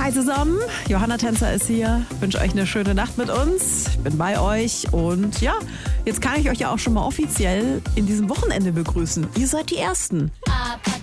Hi zusammen, Johanna Tänzer ist hier. Ich wünsche euch eine schöne Nacht mit uns. Ich bin bei euch und ja, jetzt kann ich euch ja auch schon mal offiziell in diesem Wochenende begrüßen. Ihr seid die Ersten.